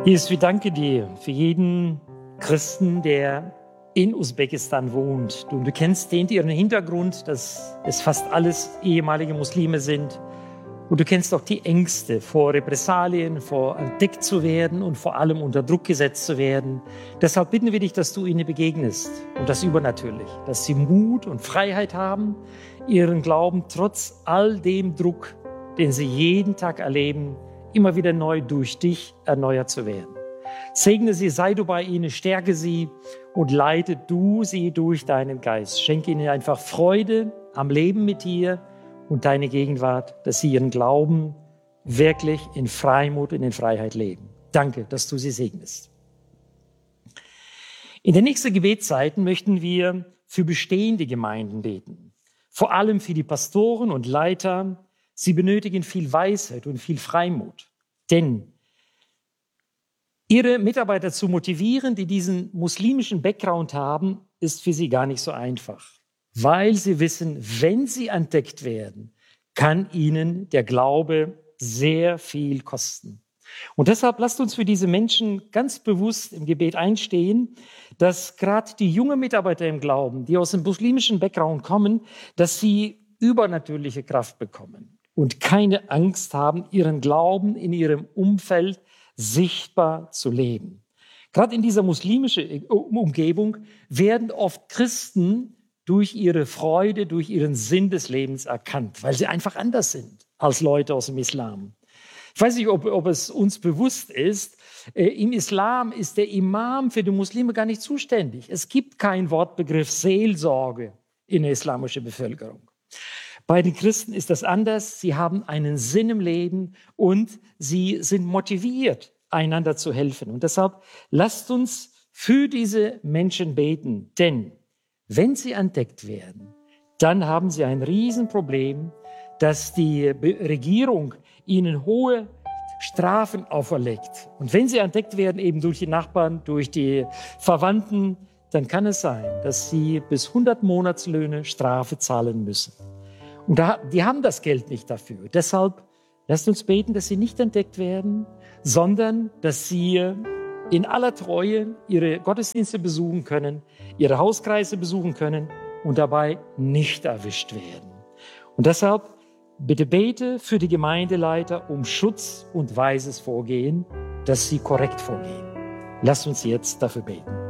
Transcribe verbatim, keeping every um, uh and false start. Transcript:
Jesus, wir danken dir für jeden Christen, der in Usbekistan wohnt. Du, du kennst den, ihren Hintergrund, dass es fast alles ehemalige Muslime sind. Und du kennst auch die Ängste vor Repressalien, vor entdeckt zu werden und vor allem unter Druck gesetzt zu werden. Deshalb bitten wir dich, dass du ihnen begegnest und das übernatürlich, dass sie Mut und Freiheit haben, ihren Glauben trotz all dem Druck, den sie jeden Tag erleben, immer wieder neu durch dich erneuert zu werden. Segne sie, sei du bei ihnen, stärke sie und leite du sie durch deinen Geist. Schenke ihnen einfach Freude am Leben mit dir und deine Gegenwart, dass sie ihren Glauben wirklich in Freimut und in Freiheit leben. Danke, dass du sie segnest. In den nächsten Gebetszeiten möchten wir für bestehende Gemeinden beten. Vor allem für die Pastoren und Leiter. Sie benötigen viel Weisheit und viel Freimut. Denn ihre Mitarbeiter zu motivieren, die diesen muslimischen Background haben, ist für sie gar nicht so einfach. Weil sie wissen, wenn sie entdeckt werden, kann ihnen der Glaube sehr viel kosten. Und deshalb lasst uns für diese Menschen ganz bewusst im Gebet einstehen, dass gerade die jungen Mitarbeiter im Glauben, die aus dem muslimischen Background kommen, dass sie übernatürliche Kraft bekommen und keine Angst haben, ihren Glauben in ihrem Umfeld sichtbar zu leben. Gerade in dieser muslimischen Umgebung werden oft Christen durch ihre Freude, durch ihren Sinn des Lebens erkannt, weil sie einfach anders sind als Leute aus dem Islam. Ich weiß nicht, ob, ob es uns bewusst ist, äh, im Islam ist der Imam für die Muslime gar nicht zuständig. Es gibt keinen Wortbegriff Seelsorge in der islamischen Bevölkerung. Bei den Christen ist das anders. Sie haben einen Sinn im Leben und sie sind motiviert, einander zu helfen. Und deshalb lasst uns für diese Menschen beten, denn wenn sie entdeckt werden, dann haben sie ein Riesenproblem, dass die Regierung ihnen hohe Strafen auferlegt. Und wenn sie entdeckt werden, eben durch die Nachbarn, durch die Verwandten, dann kann es sein, dass sie bis hundert Monatslöhne Strafe zahlen müssen. Und da, die haben das Geld nicht dafür. Deshalb lasst uns beten, dass sie nicht entdeckt werden, sondern dass sie in aller Treue ihre Gottesdienste besuchen können, ihre Hauskreise besuchen können und dabei nicht erwischt werden. Und deshalb bitte bete für die Gemeindeleiter um Schutz und weises Vorgehen, dass sie korrekt vorgehen. Lasst uns jetzt dafür beten.